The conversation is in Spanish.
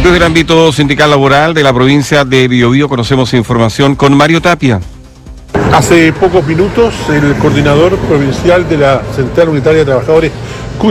Desde el ámbito sindical laboral de la provincia de Biobío conocemos información con Mario Tapia. Hace pocos minutos el coordinador provincial de la Central Unitaria de Trabajadores